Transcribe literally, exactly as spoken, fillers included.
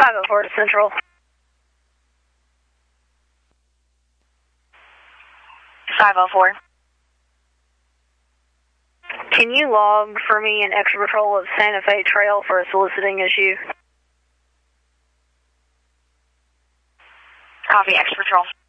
five oh four to Central. five oh four. Can you log for me an extra patrol of Santa Fe Trail for a soliciting issue? Copy, extra patrol.